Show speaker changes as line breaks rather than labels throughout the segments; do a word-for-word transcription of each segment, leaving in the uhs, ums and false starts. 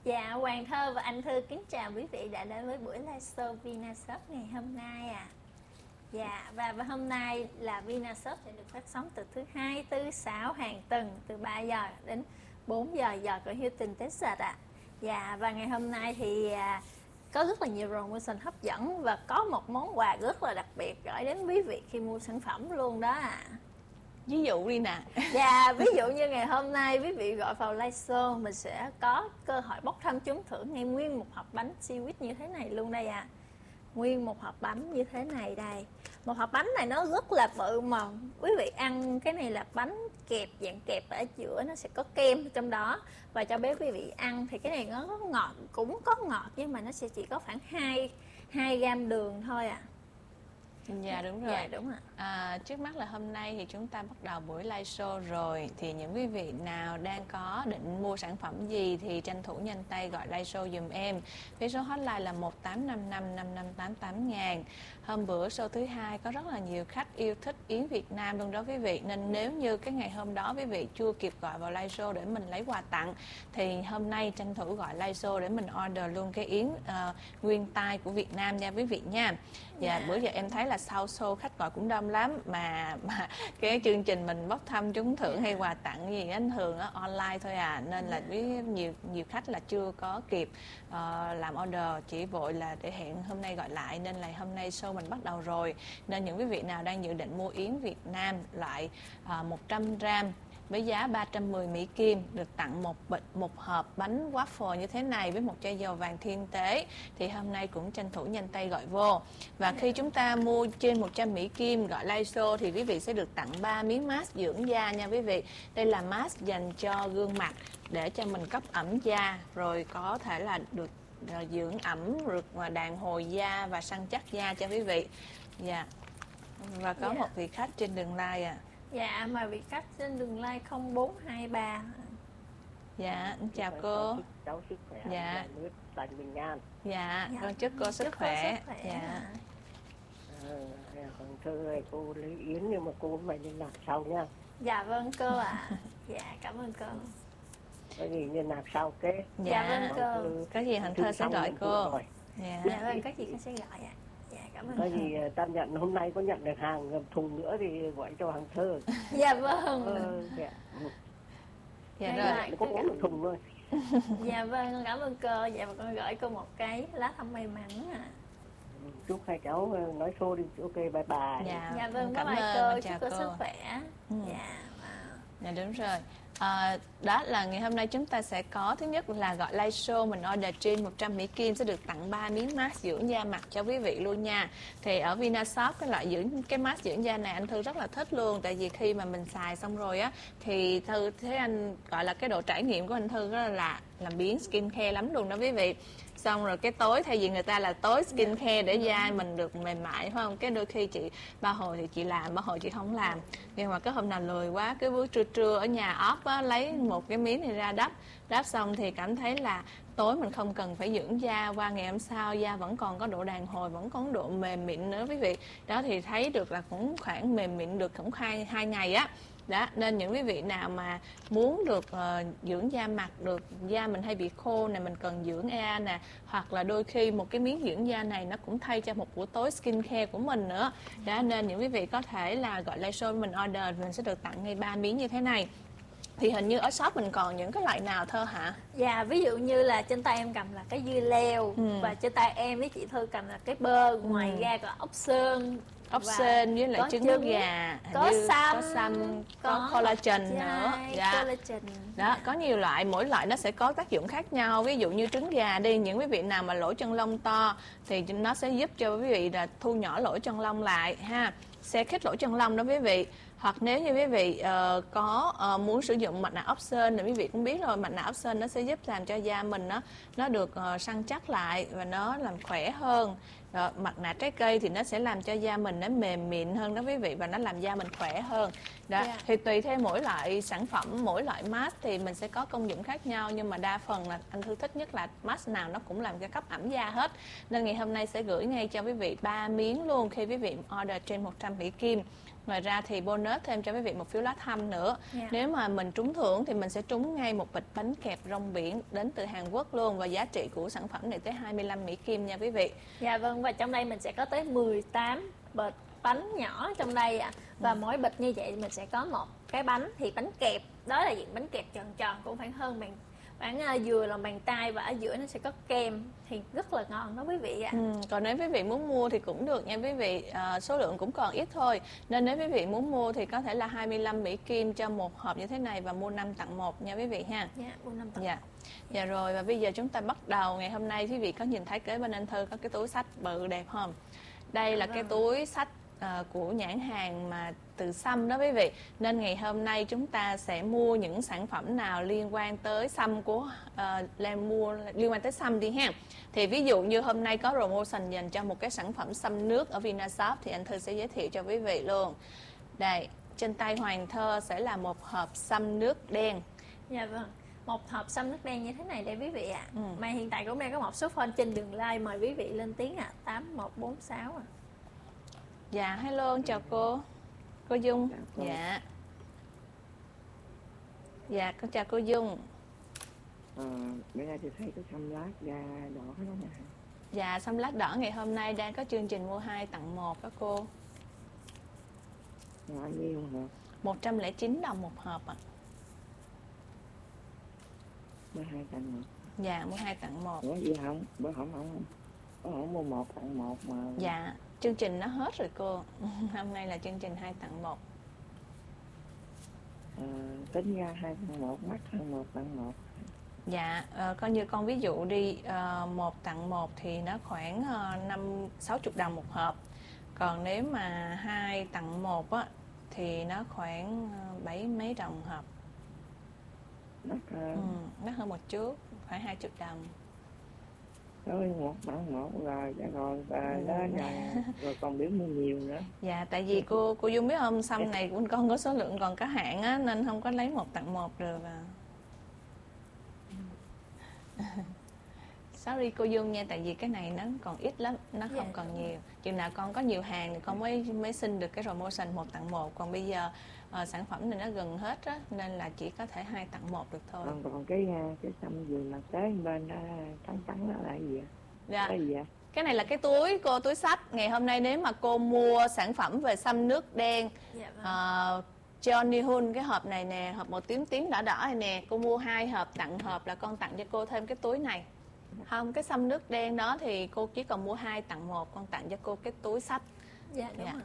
Dạ, Hoàng Thơ và anh Thư kính chào quý vị đã đến với buổi live show Vinashop ngày hôm nay à. Dạ, và, và hôm nay là Vinashop sẽ được phát sóng từ thứ hai, thứ sáu hàng tuần từ ba giờ đến bốn giờ giờ của Houston, Texas ạ. À. Dạ, và ngày hôm nay thì à, có rất là nhiều promotion hấp dẫn và có một món quà rất là đặc biệt gửi đến quý vị khi mua sản phẩm luôn đó ạ. À.
Ví dụ đi nè.
Dạ, ví dụ như ngày hôm nay quý vị gọi vào live show mình sẽ có cơ hội bốc thăm trúng thưởng ngay nguyên một hộp bánh sandwich như thế này luôn đây à. Nguyên một hộp bánh như thế này đây. Một hộp bánh này nó rất là bự mà quý vị ăn cái này là bánh kẹp, dạng kẹp ở giữa, nó sẽ có kem trong đó. Và cho bé quý vị ăn thì cái này nó có ngọt, cũng có ngọt nhưng mà nó sẽ chỉ có khoảng hai gam đường thôi à.
Dạ đúng rồi.
Dạ đúng ạ.
À, trước mắt là hôm nay thì chúng ta bắt đầu buổi live show rồi. Thì những quý vị nào đang có định mua sản phẩm gì thì tranh thủ nhanh tay gọi live show dùm em. Với số hotline là một tám năm năm năm năm tám tám ngàn. Hôm bữa show thứ hai có rất là nhiều khách yêu thích yến Việt Nam luôn đó quý vị. Nên nếu như cái ngày hôm đó quý vị chưa kịp gọi vào live show để mình lấy quà tặng thì hôm nay tranh thủ gọi live show để mình order luôn cái yến uh, nguyên tai của Việt Nam nha quý vị nha. Dạ, yeah. Bữa giờ em thấy là sau show khách gọi cũng đông lắm mà mà cái chương trình mình bốc thăm trúng thưởng hay quà tặng gì anh thường á online thôi à, nên là với nhiều nhiều khách là chưa có kịp uh, làm order, chỉ vội là để hẹn hôm nay gọi lại, nên là hôm nay show mình bắt đầu rồi. Nên những quý vị nào đang dự định mua yến Việt Nam loại uh, một trăm gram với giá ba trăm mười Mỹ Kim được tặng một bịch một hộp bánh waffle như thế này với một chai dầu vàng thiên tế thì hôm nay cũng tranh thủ nhanh tay gọi vô. Và khi chúng ta mua trên một trăm Mỹ Kim gọi live show thì quý vị sẽ được tặng ba miếng mask dưỡng da nha quý vị. Đây là mask dành cho gương mặt để cho mình cấp ẩm da, rồi có thể là được uh, dưỡng ẩm, được uh, đàn hồi da và săn chắc da cho quý vị. Dạ. Yeah. Và có yeah. một vị khách trên đường live à.
Dạ, mà vị khách trên đường line không bốn hai ba.
Dạ, chào cô.
Cháu sức khỏe.
Dạ.
Nước lành bình an.
Dạ, dạ. Con chúc cô sức chúc khỏe.
Cô sức khỏe.
Dạ.
À, còn thưa ơi, cô lấy yến nhưng mà cô phải liên lạc sau nha.
Dạ vâng cô ạ. À. Dạ, cảm ơn cô.
Có gì liên lạc sau cái.
Dạ, dạ vâng cô.
Có gì Hạnh Thơ sẽ gọi cô.
Dạ. Dạ vâng, có gì con sẽ gọi ạ. À. Dạ, cảm ơn.
Có gì ta nhận hôm nay có nhận được hàng thùng nữa thì gọi cho Hằng Thơ.
Dạ vâng.
Ờ, dạ.
Dạ rồi.
Có một thùng thôi.
Dạ vâng, con cảm ơn cô. Dạ và con gửi cô một cái lá thăm may mắn à.
Chúc hai cháu nói show đi. Ok, bye bye.
Dạ, dạ vâng, bye bye cô. Chúc cô sức khỏe. Ừ. Dạ. Wow.
Dạ đúng rồi. À, đó là ngày hôm nay chúng ta sẽ có, thứ nhất là gọi live show mình order trên một trăm Mỹ Kim sẽ được tặng ba miếng mask dưỡng da mặt cho quý vị luôn nha. Thì ở Vinashop cái loại dưỡng cái mask dưỡng da này anh Thư rất là thích luôn, tại vì khi mà mình xài xong rồi á thì Thư thấy anh gọi là cái độ trải nghiệm của anh Thư rất là lạ, làm biến skin care lắm luôn đó quý vị. Xong rồi cái tối thay vì người ta là tối skin care để da mình được mềm mại phải không, cái đôi khi chị ba hồi thì chị làm, ba hồi chị không làm, nhưng mà cái hôm nào lười quá cái bữa trưa trưa ở nhà off á, lấy một cái miếng này ra đắp đắp xong thì cảm thấy là tối mình không cần phải dưỡng da, qua ngày hôm sau da vẫn còn có độ đàn hồi, vẫn có độ mềm mịn nữa quý vị. Đó thì thấy được là cũng khoảng mềm mịn được cũng hai hai ngày á. Đó, nên những quý vị nào mà muốn được uh, dưỡng da mặt, được da mình hay bị khô này, mình cần dưỡng e nè, hoặc là đôi khi một cái miếng dưỡng da này nó cũng thay cho một buổi tối skin care của mình nữa. Đó, nên những quý vị có thể là gọi live show mình order, mình sẽ được tặng ngay ba miếng như thế này. Thì hình như ở shop mình còn những cái loại nào Thơ hả?
Dạ, ví dụ như là trên tay em cầm là cái dưa leo, ừ. và trên tay em với chị Thư cầm là cái bơ, ngoài ừ. ra còn ốc sên,
ốc sên với lại trứng, trứng gà,
có xăm,
có xăm, có, có collagen nữa. Dạ.
Collagen.
Đó, dạ. Có nhiều loại, mỗi loại nó sẽ có tác dụng khác nhau. Ví dụ như trứng gà đi, những quý vị nào mà lỗ chân lông to thì nó sẽ giúp cho quý vị là thu nhỏ lỗ chân lông lại ha, sẽ khít lỗ chân lông đó quý vị. Hoặc nếu như quý vị uh, có uh, muốn sử dụng mặt nạ ốc sên thì quý vị cũng biết rồi, mặt nạ ốc sên nó sẽ giúp làm cho da mình nó nó được uh, săn chắc lại và nó làm khỏe hơn. Rồi, mặt nạ trái cây thì nó sẽ làm cho da mình nó mềm mịn hơn đó quý vị, và nó làm da mình khỏe hơn. Đó,
Dạ.
thì tùy theo mỗi loại sản phẩm, mỗi loại mask thì mình sẽ có công dụng khác nhau, nhưng mà đa phần là anh Thư thích nhất là mask nào nó cũng làm cái cấp ẩm da hết. Nên ngày hôm nay sẽ gửi ngay cho quý vị ba miếng luôn khi quý vị order trên một trăm Mỹ Kim. Ngoài ra thì bonus thêm cho quý vị một phiếu lá thăm nữa.
Dạ.
Nếu mà mình trúng thưởng thì mình sẽ trúng ngay một bịch bánh kẹp rong biển đến từ Hàn Quốc luôn, và giá trị của sản phẩm này tới hai mươi lăm Mỹ Kim nha quý vị.
Dạ vâng, và trong đây mình sẽ có tới mười tám bịch bánh nhỏ trong đây ạ. À. Và ừ. mỗi bịch như vậy mình sẽ có một cái bánh, thì bánh kẹp đó là dạng bánh kẹp tròn tròn cũng khoảng hơn bằng khoảng uh, vừa là bàn tay, và ở giữa nó sẽ có kem thì rất là ngon đó quý vị ạ. À.
Ừ, còn nếu quý vị muốn mua thì cũng được nha quý vị, à, số lượng cũng còn ít thôi, nên nếu quý vị muốn mua thì có thể là hai mươi lăm Mỹ Kim cho một hộp như thế này, và mua năm tặng một nha quý vị ha.
Dạ, mua năm tặng.
Dạ. Dạ rồi, và bây giờ chúng ta bắt đầu. Ngày hôm nay quý vị có nhìn thấy kế bên anh Thư có cái túi xách bự đẹp không? Đây là cái túi xách uh, của nhãn hàng mà từ Sâm đó quý vị. Nên ngày hôm nay chúng ta sẽ mua những sản phẩm nào liên quan tới Sâm của uh, lên mua liên quan tới Sâm đi ha. Thì ví dụ như hôm nay có promotion dành cho một cái sản phẩm Sâm nước ở Vinashop thì anh Thư sẽ giới thiệu cho quý vị luôn. Đây, trên tay Hoàng Thơ sẽ là một hộp Sâm nước đen.
Dạ vâng, một hộp Sâm nước đen như thế này đây quý vị ạ. À.
Ừ.
Mà hiện tại cũng đang có một số phone trên đường live, mời quý vị lên tiếng ạ. À. tám một bốn sáu à.
Dạ, hello, chào cô. Cô Dung.
Dạ.
Dạ. Dạ, con chào cô Dung.
Ờ, bữa nay tôi thấy cái xăm lá da đỏ đó nè.
Dạ, xăm lát đỏ ngày hôm nay đang có chương trình mua hai tặng một đó cô.
Bao nhiêu hả?
một trăm lẻ chín đồng một hộp ạ. À.
Mua hai tặng một.
Dạ, mua hai tặng một.
Ủa gì không? Bữa không không không không mua một tặng một mà.
Dạ, chương trình nó hết rồi cô. Hôm nay là chương trình hai tặng một.
Ờ, tính ra hai tặng một mắc hơn một tặng một.
Dạ, uh, coi như con ví dụ đi, uh, một tặng một thì nó khoảng uh, năm sáu chục đồng một hộp. Còn nếu mà hai tặng một á thì nó khoảng uh, bảy mấy đồng hộp.
Mắc hơn.
Ừ, mắc hơn một chút, phải hai chục đồng.
Rồi một tặng một rồi cho rồi và
Ừ.
đó là rồi còn biểu mua nhiều nữa.
Dạ, tại vì cô cô Dung biết không, xăm này của con có số lượng còn có hạn á, nên không có lấy một tặng một được à. Sorry cô Dung nha, tại vì cái này nó còn ít lắm, nó không
Dạ.
còn nhiều. Chừng nào con có nhiều hàng thì con mới mới xin được cái promotion một tặng một. Còn bây giờ uh, sản phẩm này nó gần hết á, nên là chỉ có thể hai tặng một được thôi.
Còn còn cái cái xăm gì mà tới bên đó trắng trắng đó là cái gì ạ?
Dạ.
Cái gì ạ?
Cái này là cái túi cô, túi xách. Ngày hôm nay nếu mà cô mua sản phẩm về xăm nước đen,
Dạ vâng.
uh, Johnny Hun, cái hộp này nè, hộp màu tím tím đỏ đỏ này nè, cô mua hai hộp tặng hộp là con tặng cho cô thêm cái túi này. Không, cái xăm nước đen đó thì cô chỉ cần mua hai tặng một, con tặng cho cô cái túi xách.
Dạ đúng
Dạ.
rồi.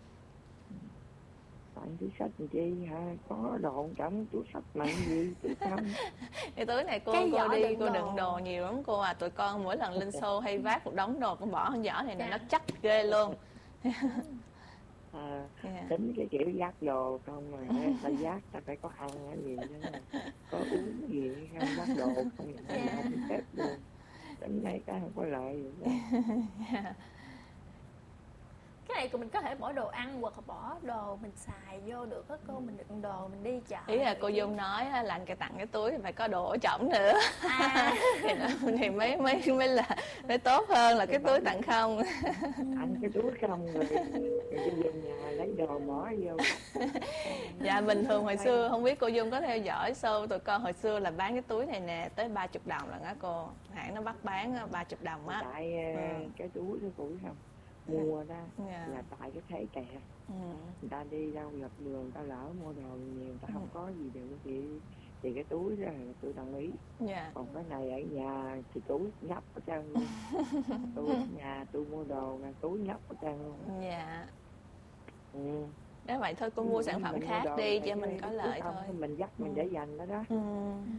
Tặng túi sách làm chi hả? Có đồ trong túi sách mạnh gì túi xăm.
Cái túi này cô
Cái
cô
giỏ
đi
đựng
cô
đồ.
đựng đồ nhiều lắm cô à. Tụi con mỗi lần lên show hay vác một đống đồ con bỏ con giỏ này, này
Dạ.
nó chắc ghê luôn.
À,
Dạ.
tính cái kiểu dắt đồ không mà ta dắt ta phải có ăn cái gì chứ mà có uống gì không dắt đồ không thì
Dạ.
không phép luôn. Tính đây cái không có lợi gì đó.
Cái này mình có thể bỏ đồ ăn hoặc là bỏ đồ mình xài vô được đó cô, mình đựng đồ mình đi chợ.
Ý là cô Dung nói á, là anh cái tặng cái túi thì phải có đồ ở trỏng nữa.
À.
thì, nó, thì mới mới mới là mới tốt hơn là cái túi tặng không.
Ăn cái túi không rồi, rồi đi về nhà lấy đồ bỏ vô.
Dạ bình thường hồi xưa không biết cô Dung có theo dõi show tụi con hồi xưa là bán cái túi này nè tới ba chục đồng lần á cô, hãng nó bắt bán ba chục đồng á.
Tại
Ừ.
cái túi cái túi không mua đó
Dạ.
là tại cái thế kẹt.
Ừ.
Người ta đi đâu dọc đường người ta lỡ mua đồ nhiều người ta
Ừ.
không có gì được thì thì cái túi đó là tôi đồng ý.
Dạ.
Còn cái này ở nhà thì túi nhấp ở trơn luôn. Tôi ở nhà tôi mua đồ là túi nhấp ở trơn luôn.
Dạ.
Ừ.
Nếu vậy thôi cô mua sản phẩm
Mình mua
khác
đồ
đi
này
cho mình
cái-
có
cái
lợi
túi
thôi.
không, mình dắt mình
Ừ.
để dành đó đó.
Ừ.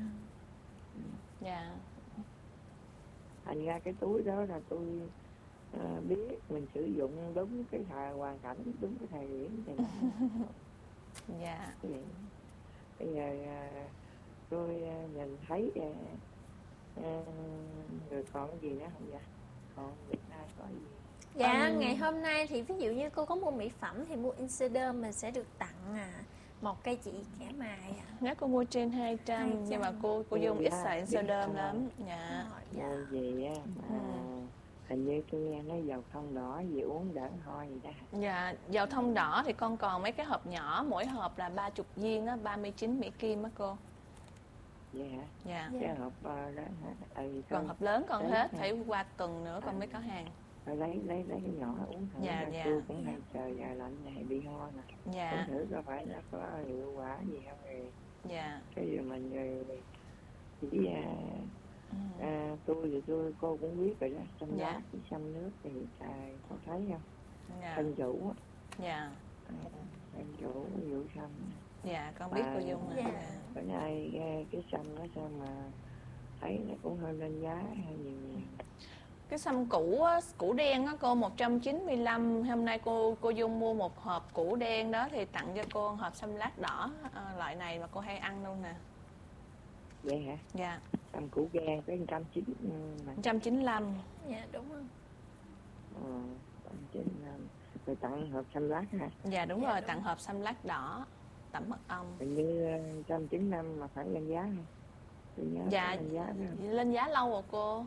Dạ.
Thành ra cái túi đó là tôi à, biết mình sử dụng đúng cái thời hoàn cảnh, đúng cái thời điểm thì
Dạ.
vậy. Bây giờ à, tôi à, nhìn thấy à, à, rồi còn cái gì nữa không vậy? Còn Việt Nam có gì?
Dạ,
Um,
ngày hôm nay thì ví dụ như cô có mua mỹ phẩm thì mua Insiderm mình sẽ được tặng à, một cây chỉ kẻ mài à.
Nếu cô mua trên hai trăm
hai trăm.
nhưng mà cô cô Dung ít xài Insiderm lắm. Dạ.
Ờ, dạ.
Mua gì á mà hình như tôi nghe nói dầu thông đỏ gì uống đỡ ho gì đó.
Dạ, dầu thông đỏ thì con còn mấy cái hộp nhỏ, mỗi hộp là ba mươi viên á, ba mươi chín Mỹ Kim á cô.
Vậy hả?
Dạ.
Cái hộp ờ, đó hả? Ừ,
Còn
thôi,
hộp lớn còn
đấy,
hết,
nè.
phải qua tuần nữa con mới có hàng.
Thôi lấy lấy lấy cái nhỏ uống thử.
Dạ,
Mà
dạ.
tôi cũng hay trời giờ lạnh này bị ho nè.
Dạ,
Uống thử có phải nó có hiệu quả gì không rồi
dạ.
cái gì mình rồi chỉ à,
Ừ.
à, tôi thì tôi cô cũng biết rồi đó, xăm
Dạ.
lá với xăm nước thì xài có thấy không?
Dạ.
Thân chủ á,
Dạ.
à, thân chủ vụ xăm.
Dạ, con biết
À,
cô Dung mà.
dạ.
Dạ.
Bữa nay cái, cái xăm nó sao mà thấy nó cũng hơi lên giá hơi nhiều nhiều.
Cái xăm củ á, củ đen á cô một trăm chín mươi lăm. Hôm nay cô cô Dung mua một hộp củ đen đó thì tặng cho cô hộp xăm lát đỏ, à, loại này mà cô hay ăn luôn nè.
Vậy hả?
Dạ,
Xăm củ gan tới một trăm chín mươi mà.
một trăm chín mươi lăm.
Dạ đúng không?
Ờ, một trăm chín mươi lăm. Rồi tặng hộp xăm lát hả?
Dạ đúng
Dạ,
rồi,
đúng.
tặng hộp xăm lát đỏ tẩm mật ong.
Hình như một trăm chín mươi lăm mà phải lên giá không? Tôi nhớ
Dạ,
phải lên giá đó.
lên giá lâu rồi cô.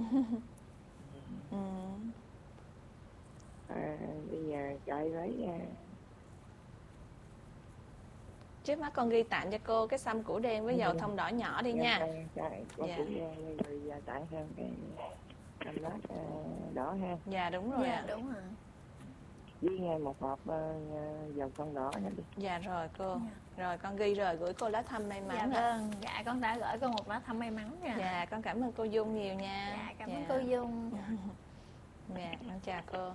Ừ.
À, bây giờ chạy lấy à,
Trước mắt con ghi tặng cho cô cái xăm củ đen với dầu thông đỏ nhỏ đi nha.
chạy có
Dạ.
củ gan rồi giờ tặng thêm cái xăm lát à, đỏ ha.
Dạ đúng rồi
Dạ
ạ.
đúng rồi.
Với nghe một hộp uh, dầu con đỏ nữa đi.
Dạ rồi cô.
Dạ.
Rồi con ghi rồi, gửi cô lá thăm may
Dạ
mắn ạ.
vâng, dạ con đã gửi cô một lá thăm may mắn nha.
Dạ, con cảm ơn cô Dung nhiều nha.
Dạ, cảm ơn cô Dung.
Dạ, con chào cô.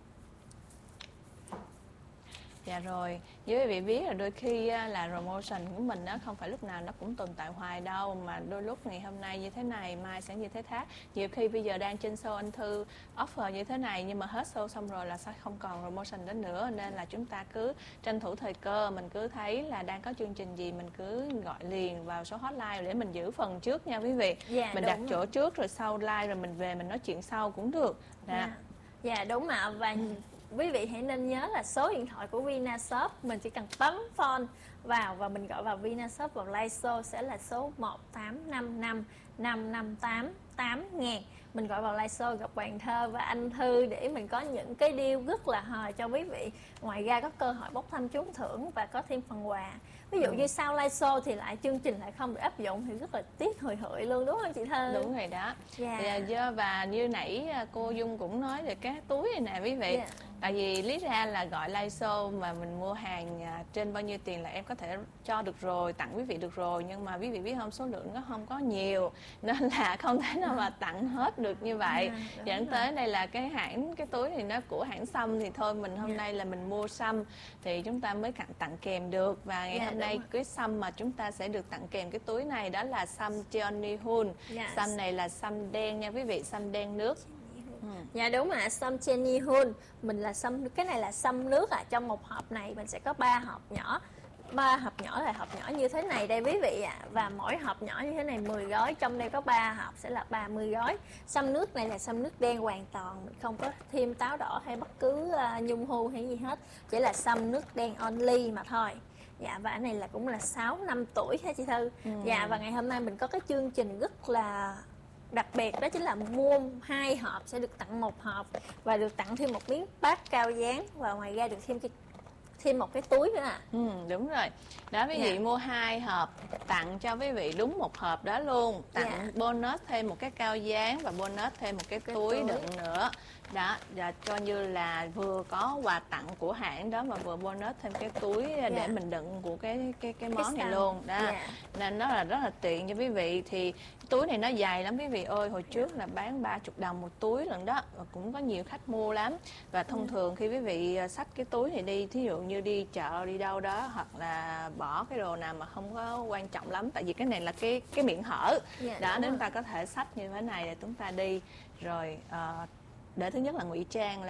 Dạ rồi, với quý vị biết là đôi khi á, là promotion của mình á, không phải lúc nào nó cũng tồn tại hoài đâu. Mà đôi lúc ngày hôm nay như thế này, mai sẽ như thế khác. Nhiều khi bây giờ đang trên show anh Thư offer như thế này, nhưng mà hết show xong rồi là sẽ không còn promotion đó nữa. Nên là chúng ta cứ tranh thủ thời cơ, mình cứ thấy là đang có chương trình gì mình cứ gọi liền vào số hotline để mình giữ phần trước nha quý vị.
Dạ,
Mình
đúng
đặt
rồi.
chỗ trước rồi sau live rồi mình về mình nói chuyện sau cũng được. Đó.
Dạ. Dạ đúng ạ. Và quý vị hãy nên nhớ là số điện thoại của Vinashop mình chỉ cần bấm phone vào và mình gọi vào Vinashop vào live show sẽ là số một tám năm năm năm năm tám tám ngàn. Mình gọi vào live show gặp Hoàng Thơ và anh Thư để mình có những cái deal rất là hời cho quý vị. Ngoài ra có cơ hội bốc thăm trúng thưởng và có thêm phần quà. Ví dụ như sau live show thì lại chương trình lại không được áp dụng thì rất là tiếc hời hợt luôn, đúng không chị Thơ?
Đúng rồi đó.
Dạ.
Dạ, do và như nãy à, cô Dung cũng nói về cái túi này nè quý vị.
Dạ.
Tại vì lý ra là gọi live show mà mình mua hàng à, trên bao nhiêu tiền là em có thể cho được rồi, tặng quý vị được rồi. Nhưng mà quý vị biết không, số lượng nó không có nhiều nên là không thể nào mà tặng hết được như vậy.
Dạ, đúng
Dẫn
rồi.
tới đây là cái hãng, cái túi thì nó của hãng Sâm thì thôi mình hôm
Dạ.
nay là mình mua Sâm thì chúng ta mới tặng, tặng kèm được. Và ngày
Dạ,
hôm
đúng
nay
rồi.
cái Sâm mà chúng ta sẽ được tặng kèm cái túi này đó là Sâm Johnny Hun.
Dạ.
Sâm này là sâm đen nha quý vị, sâm đen nước. Ừ.
Dạ đúng ạ, sâm Jenny Hun. Mình là sâm, cái này là sâm nước ạ. À. Trong một hộp này mình sẽ có ba hộp nhỏ. Ba hộp nhỏ là hộp nhỏ như thế này đây quý vị ạ. À. Và mỗi hộp nhỏ như thế này mười gói, trong đây có ba hộp sẽ là ba mươi gói. Sâm nước này là sâm nước đen hoàn toàn, mình không có thêm táo đỏ hay bất cứ uh, nhung hu hay gì hết. Chỉ là sâm nước đen only mà thôi. Dạ, và cái này là cũng là sáu năm tuổi hả chị Thư?
Ừ.
Dạ, và ngày hôm nay mình có cái chương trình rất là đặc biệt, đó chính là mua hai hộp sẽ được tặng một hộp và được tặng thêm một miếng bát cao dáng và ngoài ra được thêm cái thêm một cái túi nữa à.
Ừ, đúng rồi. Đó quý vị
Dạ.
mua hai hộp tặng cho quý vị đúng một hộp đó luôn. Tặng
Dạ.
bonus thêm một cái cao dáng và bonus thêm một cái,
Cái
túi,
túi.
đựng nữa. Đó, và cho như là vừa có quà tặng của hãng đó mà vừa bonus thêm cái túi để
Dạ.
mình đựng của cái cái cái món
Cái
này
xăm.
luôn. Đó.
Dạ.
Nên nó là rất là tiện cho quý vị. Thì túi này nó dày lắm quý vị ơi. Hồi trước là bán ba mươi đồng một túi lần đó. Và cũng có nhiều khách mua lắm. Và thông thường khi quý vị xách cái túi này đi, thí dụ như đi chợ đi đâu đó hoặc là bỏ cái đồ nào mà không có quan trọng lắm, tại vì cái này là cái cái miệng hở.
Dạ,
Đó,
đúng
nên
rồi.
chúng ta có thể xách như thế này để chúng ta đi rồi uh, để thứ nhất là ngụy trang là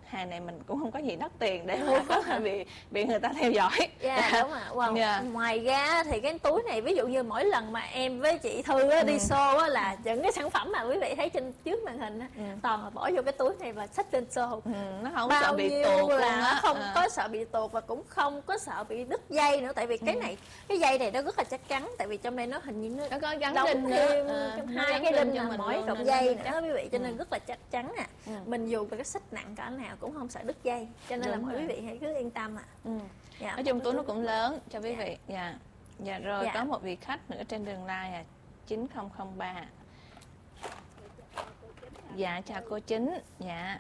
hàng này mình cũng không có gì đắt tiền để mà có thể bị bị người ta theo dõi.
Dạ yeah, đúng ạ. Wow. Yeah. Ngoài ra thì cái túi này ví dụ như mỗi lần mà em với chị Thư á, đi ừ. show á, là những cái sản phẩm mà quý vị thấy trên trước màn hình á, ừ. toàn là bỏ vô cái túi này và xách lên show.
Ừ, nó không
bao
sợ bị
nhiêu
tuột
là không
à.
có sợ bị tuột và cũng không có sợ bị đứt dây nữa, tại vì cái này cái dây này nó rất là chắc chắn, tại vì trong đây nó hình như nó,
nó có gắn
đóng
đinh
thêm
à,
trong hai cái đinh là mỗi cọng dây nữa quý vị, cho nên
ừ.
rất là chắc chắn nè. Ừ. Mình dù cái xách nặng cỡ nào cũng không sợ đứt dây, cho nên đúng là mọi quý vị hãy cứ yên tâm ạ. À.
Ừ. Dạ, nói chung túi nó cũng lớn cho quý vị. Dạ. Dạ rồi dạ. Có một vị khách nữa trên đường line à, chín không không ba. Dạ chào cô Chính. Dạ.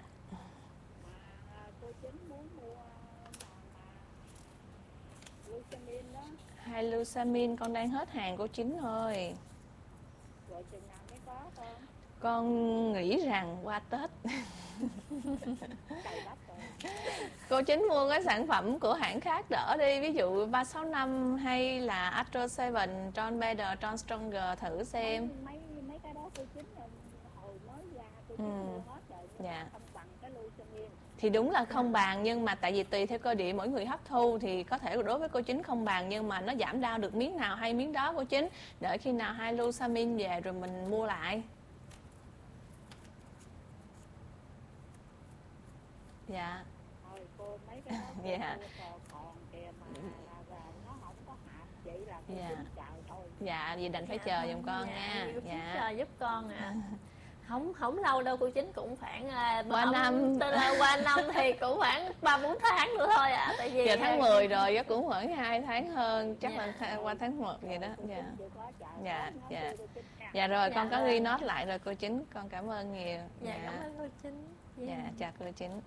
Hai Lusamin con đang hết hàng cô Chính ơi.
Rồi chừng nào mới có con?
Con nghĩ rằng qua Tết. Cô Chính mua cái sản phẩm của hãng khác đỡ đi, ví dụ ba sáu năm hay là Astro bảy, Tron Better, Tron Stronger thử xem.
Mấy mấy cái đó cô Chính hồi mới ra cô Chính mua hết rồi,
dạ.
Không bằng cái Lusamin.
Thì đúng là không bàn, nhưng mà tại vì tùy theo cơ địa mỗi người hấp thu thì có thể đối với cô Chính không bàn, nhưng mà nó giảm đau được miếng nào hay miếng đó cô Chính. Đợi khi nào hai Lusamin về rồi mình mua lại. Dạ.
Thôi cô mấy cái đó cô
dạ.
còn, còn kìa mà là, là nó không có hạt, vậy là cô
dạ.
Chính chờ thôi.
Dạ, vậy đành phải dạ, chờ giùm con
dạ,
nha.
Dạ. Chờ giúp con à. không không lâu đâu cô Chính, cũng khoảng uh,
qua năm
qua năm thì cũng khoảng ba bốn tháng nữa thôi ạ. À, tại vì
giờ tháng mười rồi chắc cũng khoảng hai tháng hơn, chắc dạ. là th qua tháng một vậy đó. Dạ dạ dạ dạ rồi dạ, con có ghi note lại rồi cô Chính, con cảm ơn nhiều.
Dạ, dạ. Cảm ơn cô Chính.
Dạ, dạ chào cô Chính.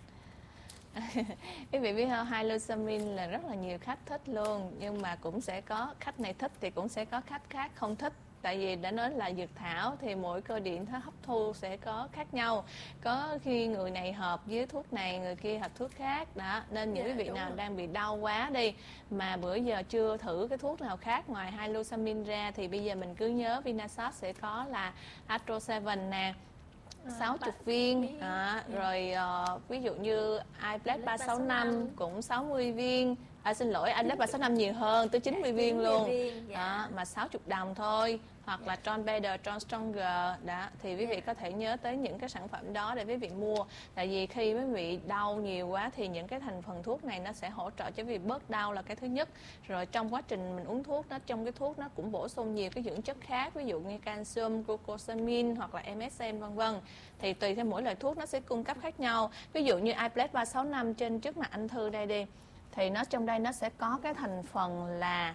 Quý vị biết không, hai Lusamin là rất là nhiều khách thích luôn, nhưng mà cũng sẽ có khách này thích thì cũng sẽ có khách khác không thích. Tại vì đã nói là dược thảo thì mỗi cơ điện hấp thu sẽ có khác nhau. Có khi người này hợp với thuốc này, người kia hợp thuốc khác đó. Nên những quý vị nào đang bị đau quá đi mà bữa giờ chưa thử cái thuốc nào khác ngoài hai Lusamin ra, thì bây giờ mình cứ nhớ Vinasort sẽ có là Astro bảy nè, sáu mươi viên à, rồi uh, ví dụ như iPlace ba sáu năm cũng sáu mươi viên. À, xin lỗi, iPlace ba sáu năm nhiều hơn tới chín mươi viên luôn viên, dạ. Đó, mà sáu mươi đồng thôi. Hoặc là Tron Better, Tron Stronger đó, thì quý vị có thể nhớ tới những cái sản phẩm đó để quý vị mua. Tại vì khi quý vị đau nhiều quá thì những cái thành phần thuốc này nó sẽ hỗ trợ cho quý vị bớt đau là cái thứ nhất. Rồi trong quá trình mình uống thuốc đó, trong cái thuốc nó cũng bổ sung nhiều cái dưỡng chất khác, ví dụ như calcium, glucosamine hoặc là em ét en vân vân. Thì tùy theo mỗi loại thuốc nó sẽ cung cấp khác nhau. Ví dụ như iPlace ba sáu năm trên trước mặt anh Thư đây đi, thì nó trong đây nó sẽ có cái thành phần là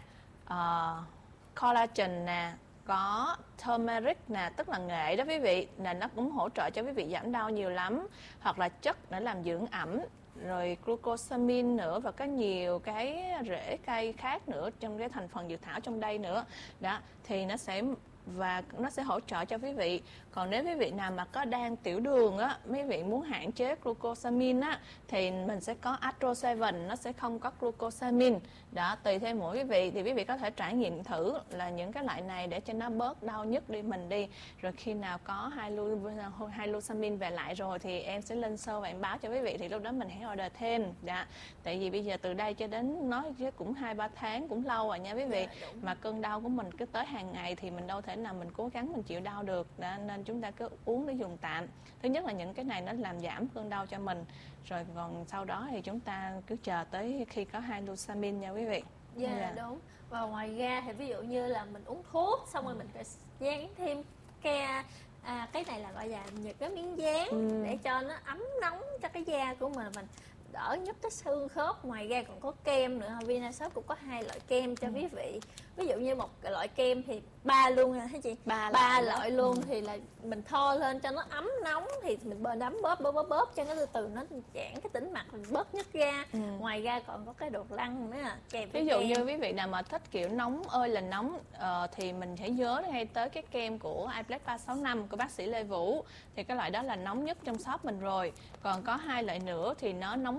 uh, collagen nè, có turmeric nè, tức là nghệ đó quý vị, là nó cũng hỗ trợ cho quý vị giảm đau nhiều lắm. Hoặc là chất để làm dưỡng ẩm, rồi glucosamine nữa, và có nhiều cái rễ cây khác nữa trong cái thành phần dược thảo trong đây nữa đó, thì nó sẽ và nó sẽ hỗ trợ cho quý vị. Còn nếu quý vị nào mà có đang tiểu đường á, quý vị muốn hạn chế glucosamine á, thì mình sẽ có Astro bảy, nó sẽ không có glucosamine đó. Tùy theo mỗi quý vị thì quý vị có thể trải nghiệm thử là những cái loại này để cho nó bớt đau nhức đi mình đi. Rồi khi nào có hai lu hai Lusamin về lại rồi thì em sẽ lên show và em báo cho quý vị, thì lúc đó mình hãy order thêm đó. Tại vì bây giờ từ đây cho đến nói chứ cũng hai ba tháng cũng lâu rồi nha quý vị. Mà cơn đau của mình cứ tới hàng ngày thì mình đâu thể nào mình cố gắng mình chịu đau được đó. Nên chúng ta cứ uống để dùng tạm. Thứ nhất là những cái này nó làm giảm cơn đau cho mình, rồi còn sau đó thì chúng ta cứ chờ tới khi có hai Lusamin nha quý vị.
Dạ yeah, đúng. Và ngoài ra thì ví dụ như là mình uống thuốc xong rồi mình phải dán thêm cái à, cái này là gọi là những cái miếng dán ừ. để cho nó ấm nóng cho cái da của mình mình đỡ nhức cái xương khớp. Ngoài ra còn có kem nữa, Vinasort cũng có hai loại kem cho ừ. quý vị. Ví dụ như một cái loại kem thì ba luôn hả chị? Ba, ba loại, loại luôn ừ. thì là mình thoa lên cho nó ấm nóng, thì mình bơm đấm bóp bóp bóp bóp cho nó từ từ nó giãn cái tĩnh mạch, mình bớt nhức da. Ừ. Ngoài ra còn có cái đột lăn nữa kèm.
Ví dụ kem. Như quý vị nào mà thích kiểu nóng ơi là nóng uh, thì mình hãy nhớ ngay tới cái kem của iPlace ba sáu năm của bác sĩ Lê Vũ. Thì cái loại đó là nóng nhất trong shop mình rồi. Còn có hai loại nữa thì nó nóng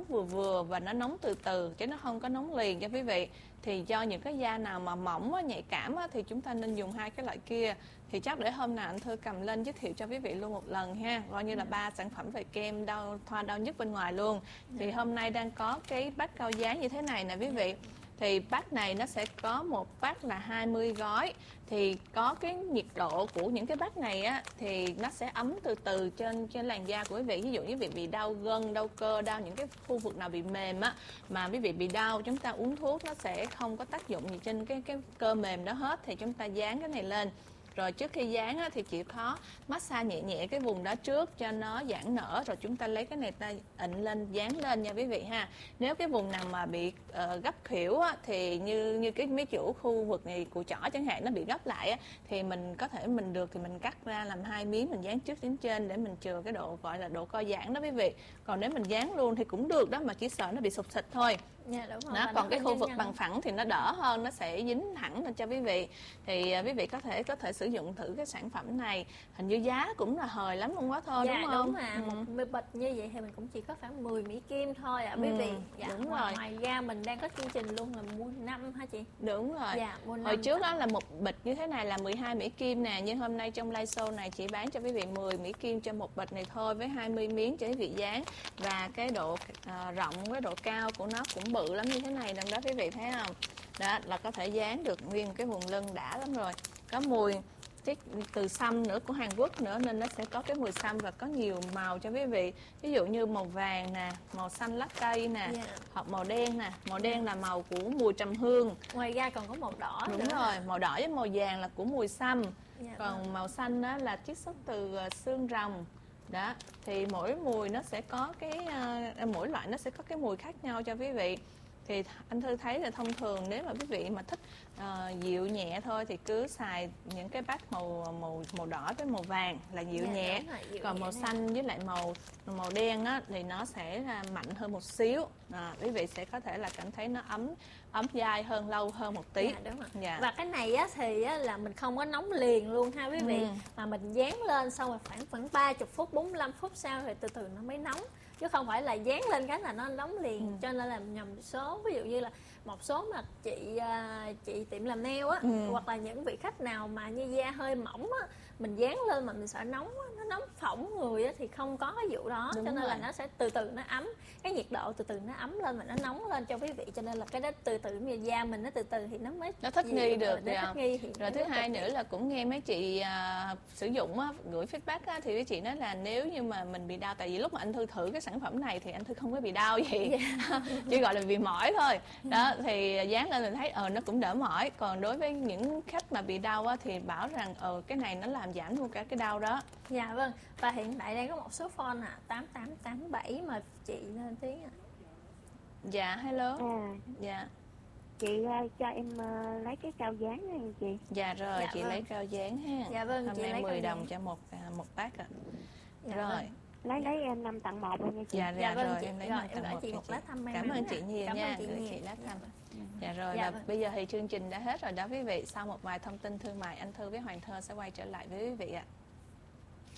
vừa vừa và nó nóng từ từ chứ nó không có nóng liền cho quý vị. Thì do những cái da nào mà mỏng á, nhạy cảm á, thì chúng ta nên dùng hai cái loại kia. Thì chắc để hôm nào anh Thư cầm lên giới thiệu cho quý vị luôn một lần ha, coi như là ba sản phẩm về kem đau thoa đau nhức bên ngoài luôn. Thì hôm nay đang có cái bát cao dáng như thế này nè quý vị. Thì bát này nó sẽ có một bát là hai mươi gói. Thì có cái nhiệt độ của những cái bát này á thì nó sẽ ấm từ từ trên trên làn da của quý vị. Ví dụ như quý vị bị đau gân, đau cơ, đau những cái khu vực nào bị mềm á mà quý vị bị đau, chúng ta uống thuốc nó sẽ không có tác dụng gì trên cái cái cơ mềm đó hết. Thì chúng ta dán cái này lên. Rồi trước khi dán á, thì chỉ có massage nhẹ nhẹ cái vùng đó trước cho nó giãn nở, rồi chúng ta lấy cái này ta ịnh lên dán lên nha quý vị ha. Nếu cái vùng nào mà bị uh, gấp khỉu á, thì như như cái mấy chỗ khu vực này của chỏ chẳng hạn nó bị gấp lại á, thì mình có thể mình được thì mình cắt ra làm hai miếng, mình dán trước đến trên để mình chừa cái độ gọi là độ co giãn đó quý vị. Còn nếu mình dán luôn thì cũng được đó, mà chỉ sợ nó bị sụt xịt thôi.
Dạ, đúng rồi.
Đó, còn cái khu vực bằng phẳng thì nó đỡ hơn, nó sẽ dính thẳng lên cho quý vị. Thì uh, quý vị có thể có thể sử dụng thử cái sản phẩm này. Hình như giá cũng là hời lắm luôn quá thôi,
dạ,
đúng không?
Đúng à,
ừ.
một bịch như vậy thì mình cũng chỉ có khoảng mười mỹ kim thôi ạ à, quý
ừ,
vị. Dạ,
đúng
ngoài,
rồi.
ngoài ra mình đang có chương trình luôn là mua năm hả chị?
Đúng rồi.
Dạ, mua năm.
Hồi trước đó là một bịch như thế này là mười hai mỹ kim nè, nhưng hôm nay trong live show này chỉ bán cho quý vị mười mỹ kim cho một bịch này thôi, với hai mươi miếng cho quý vị dán. Và cái độ uh, rộng, cái độ cao của nó cũng bự lắm như thế này nè đó quý vị thấy không? Đó là có thể dán được nguyên cái vùng lưng đã lắm rồi. Có mùi từ sâm nữa của Hàn Quốc nữa nên nó sẽ có cái mùi sâm và có nhiều màu cho quý vị. Ví dụ như màu vàng nè, màu xanh lá cây nè, yeah. hoặc màu đen nè. Màu đen yeah. là màu của mùi trầm hương.
Ngoài ra còn có màu đỏ.
Đúng
nữa.
rồi, màu đỏ với màu vàng là của mùi sâm.
Yeah,
còn
vâng.
màu xanh đó là chiết xuất từ xương rồng. Đó, thì mỗi mùi nó sẽ có cái uh, mỗi loại nó sẽ có cái mùi khác nhau cho quý vị. Thì anh Thư thấy là thông thường nếu mà quý vị mà thích uh, dịu nhẹ thôi thì cứ xài những cái bát màu màu màu đỏ với màu vàng là dịu
dạ,
nhẹ.
rồi, dịu
Còn
nhẹ
màu
này.
xanh với lại màu màu đen á thì nó sẽ là mạnh hơn một xíu. À, quý vị sẽ có thể là cảm thấy nó ấm ấm dai hơn, lâu hơn một tí.
Dạ, đúng rồi.
Dạ.
Và cái này á thì á, là mình không có nóng liền luôn ha quý vị, ừ. mà mình dán lên xong rồi khoảng khoảng ba mươi phút, bốn mươi lăm phút sau thì từ từ nó mới nóng, chứ không phải là dán lên cái là nó nóng liền. ừ. Cho nên là nhầm số, ví dụ như là một số mà chị chị tiệm làm nail á, ừ. hoặc là những vị khách nào mà như da hơi mỏng á, mình dán lên mà mình sợ nóng á, nó nóng phỏng người á, thì không có cái vụ đó. Đúng cho nên rồi. Là nó sẽ từ từ nó ấm, cái nhiệt độ từ từ nó ấm lên và nó nóng lên cho quý vị, cho nên là cái đó từ từ như da mình nó từ từ thì nó mới
nó thích nghi được.
Nó thích nghi thì
rồi thứ hai nữa là cũng nghe mấy chị uh, sử dụng á, gửi feedback á, thì mấy chị nói là nếu như mà mình bị đau, tại vì lúc mà anh Thư thử cái sản phẩm này thì anh Thư không có bị đau gì, yeah. chỉ gọi là bị mỏi thôi. Đó thì dán lên mình thấy ờ nó cũng đỡ mỏi. Còn đối với những khách mà bị đau á, thì bảo rằng ờ cái này nó làm giảm luôn cả cái đau đó.
Dạ vâng. Và hiện tại đang có một số phone à tám tám tám bảy mà chị lên tiếng ạ.
Dạ hello.
À,
dạ
chị uh, cho em uh, lấy cái cao dán này chị.
Dạ rồi,
dạ
chị
vâng.
lấy cao dán ha.
Dạ vâng,
hôm
chị
nay
lấy
mười đồng
dán.
cho một một bát ạ.
Dạ
rồi
vâng.
Lấy lấy em năm tặng một luôn nha chị.
Dạ, dạ,
dạ vâng,
rồi
chị,
em lấy
rồi,
năm
em
tặng
gửi
một
chị
cho
một
chị.
lá thăm may
Cảm
mắn
ơn chị
ạ.
nhiều
Cảm
nha,
ơn chị
gửi
nhiều.
chị lá thăm.
Dạ,
dạ rồi
dạ
là
vâng.
bây giờ thì chương trình đã hết rồi đó quý vị. Sau một vài thông tin thương mại, anh Thư với Hoàng Thơ sẽ quay trở lại với quý vị ạ.